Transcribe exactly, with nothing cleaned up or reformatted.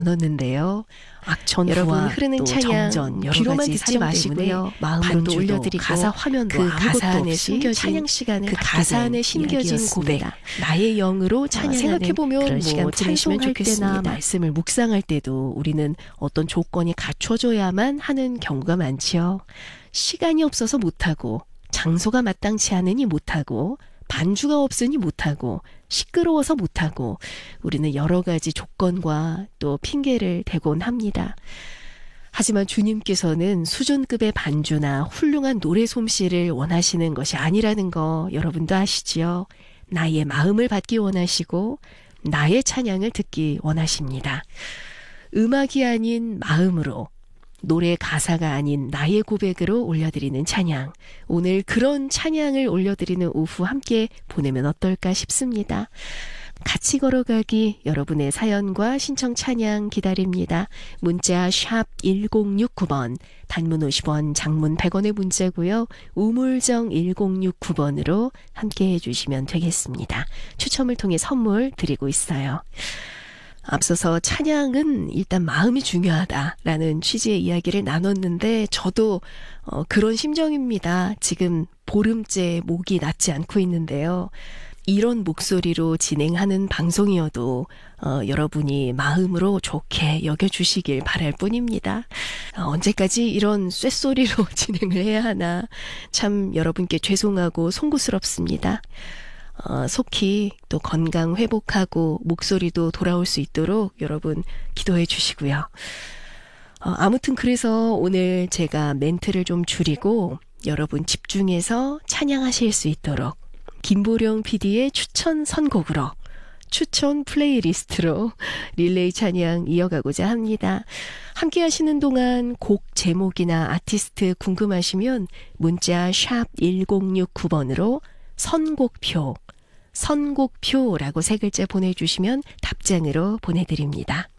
넣었는데요. 악천후와 여러분 흐르는 또 찬양 정전 여러 귀로만 가지 듣지 사정 마시고요. 마음으로도 반주도 올려드리고 가사 화면도 그 아무것도 가사 안에 없이 숨겨진 찬양 시간을 그 갖게 가사 된 안에 심겨진 고백, 이야기였습니다. 나의 영으로 아, 찬양하는 생각해보면 그런 뭐 시간 보내시면 찬송할 좋겠습니다. 때나 말씀을 묵상할 때도 우리는 어떤 조건이 갖춰져야만 하는 경우가 많지요. 시간이 없어서 못하고, 장소가 마땅치 않으니 못하고, 반주가 없으니 못하고, 시끄러워서 못하고, 우리는 여러 가지 조건과 또 핑계를 대곤 합니다. 하지만 주님께서는 수준급의 반주나 훌륭한 노래 솜씨를 원하시는 것이 아니라는 거 여러분도 아시지요? 나의 마음을 받기 원하시고 나의 찬양을 듣기 원하십니다. 음악이 아닌 마음으로, 노래 가사가 아닌 나의 고백으로 올려드리는 찬양. 오늘 그런 찬양을 올려드리는 오후 함께 보내면 어떨까 싶습니다. 같이 걸어가기 여러분의 사연과 신청 찬양 기다립니다. 문자 샵 일공육구 번, 단문 오십 원, 장문 백 원의 문자고요. 우물정 일공육구 번으로 함께해 주시면 되겠습니다. 추첨을 통해 선물 드리고 있어요. 앞서서 찬양은 일단 마음이 중요하다라는 취지의 이야기를 나눴는데 저도 어, 그런 심정입니다. 지금 보름째 목이 낫지 않고 있는데요. 이런 목소리로 진행하는 방송이어도 어, 여러분이 마음으로 좋게 여겨주시길 바랄 뿐입니다. 어, 언제까지 이런 쇳소리로 진행을 해야 하나 참 여러분께 죄송하고 송구스럽습니다. 어, 속히 또 건강 회복하고 목소리도 돌아올 수 있도록 여러분 기도해 주시고요. 어, 아무튼 그래서 오늘 제가 멘트를 좀 줄이고 여러분 집중해서 찬양하실 수 있도록 김보령 피디의 추천 선곡으로, 추천 플레이리스트로 릴레이 찬양 이어가고자 합니다. 함께 하시는 동안 곡 제목이나 아티스트 궁금하시면 문자 샵 일공육구 번으로 선곡표, 선곡표라고 세 글자 보내주시면 답장으로 보내드립니다.